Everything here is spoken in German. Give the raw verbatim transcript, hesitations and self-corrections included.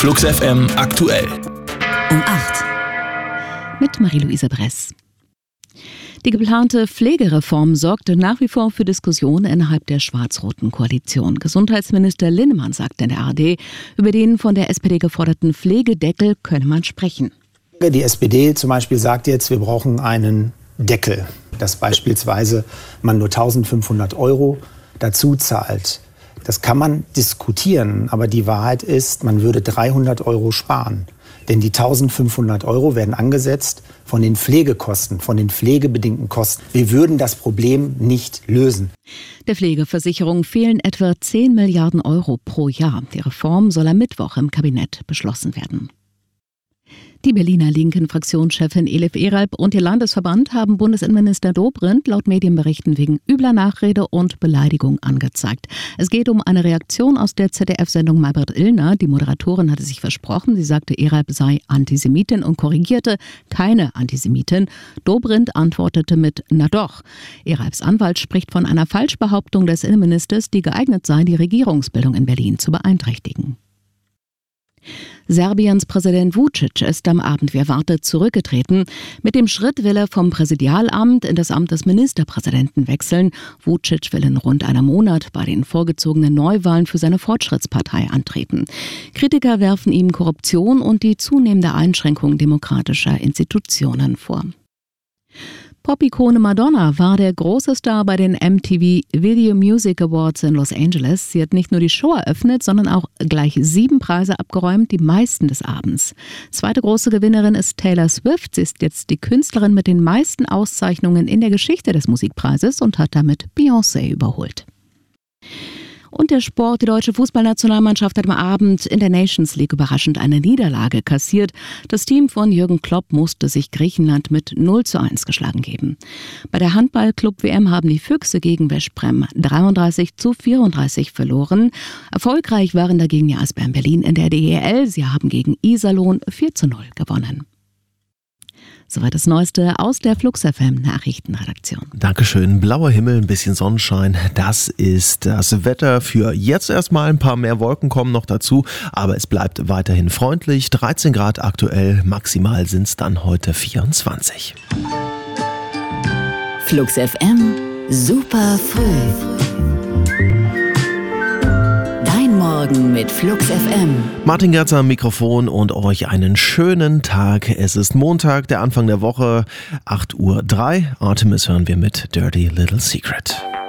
Flux F M aktuell. Um acht. Mit Marie-Louise Bress. Die geplante Pflegereform sorgte nach wie vor für Diskussionen innerhalb der schwarz-roten Koalition. Gesundheitsminister Linnemann sagte in der A R D, über den von der S P D geforderten Pflegedeckel könne man sprechen. Die S P D zum Beispiel sagt jetzt, wir brauchen einen Deckel, dass beispielsweise man nur eintausendfünfhundert Euro dazu zahlt. Das kann man diskutieren, aber die Wahrheit ist, man würde dreihundert Euro sparen. Denn die eintausendfünfhundert Euro werden angesetzt von den Pflegekosten, von den pflegebedingten Kosten. Wir würden das Problem nicht lösen. Der Pflegeversicherung fehlen etwa zehn Milliarden Euro pro Jahr. Die Reform soll am Mittwoch im Kabinett beschlossen werden. Die Berliner linken Fraktionschefin Elif Eralp und ihr Landesverband haben Bundesinnenminister Dobrindt laut Medienberichten wegen übler Nachrede und Beleidigung angezeigt. Es geht um eine Reaktion aus der Z D F-Sendung Maybrit Illner. Die Moderatorin hatte sich versprochen, sie sagte, Eralp sei Antisemitin und korrigierte, keine Antisemitin. Dobrindt antwortete mit na doch. Eralps Anwalt spricht von einer Falschbehauptung des Innenministers, die geeignet sei, die Regierungsbildung in Berlin zu beeinträchtigen. Serbiens Präsident Vučić ist am Abend wie erwartet zurückgetreten. Mit dem Schritt will er vom Präsidialamt in das Amt des Ministerpräsidenten wechseln. Vučić will in rund einem Monat bei den vorgezogenen Neuwahlen für seine Fortschrittspartei antreten. Kritiker werfen ihm Korruption und die zunehmende Einschränkung demokratischer Institutionen vor. Pop-Ikone Madonna war der große Star bei den M T V Video Music Awards in Los Angeles. Sie hat nicht nur die Show eröffnet, sondern auch gleich sieben Preise abgeräumt, die meisten des Abends. Zweite große Gewinnerin ist Taylor Swift. Sie ist jetzt die Künstlerin mit den meisten Auszeichnungen in der Geschichte des Musikpreises und hat damit Beyoncé überholt. Und der Sport, die deutsche Fußballnationalmannschaft hat am Abend in der Nations League überraschend eine Niederlage kassiert. Das Team von Jürgen Klopp musste sich Griechenland mit null zu eins geschlagen geben. Bei der Handball-Club-W M haben die Füchse gegen Veszprem dreiunddreißig zu vierunddreißig verloren. Erfolgreich waren dagegen die Eisbären Berlin in der D E L. Sie haben gegen Iserlohn vier zu null gewonnen. Soweit das Neueste aus der Flux F M Nachrichtenredaktion. Dankeschön. Blauer Himmel, ein bisschen Sonnenschein. Das ist das Wetter für jetzt erstmal. Ein paar mehr Wolken kommen noch dazu, aber es bleibt weiterhin freundlich. dreizehn Grad aktuell, maximal sind es dann heute vierundzwanzig. Flux F M, super früh. Morgen mit Flux F M. Martin Gerzer am Mikrofon und euch einen schönen Tag. Es ist Montag, der Anfang der Woche, acht Uhr drei. Artemis hören wir mit Dirty Little Secret.